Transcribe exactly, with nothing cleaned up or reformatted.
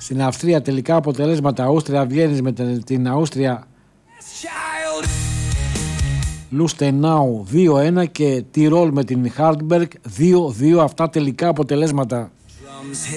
Στην Αυστρία τελικά αποτελέσματα. Αούστρια Βιέννης με την Αούστρια Λουστενάου δύο ένα και Τιρόλ με την Χάρτμπεργκ δύο δύο. Αυτά τελικά αποτελέσματα.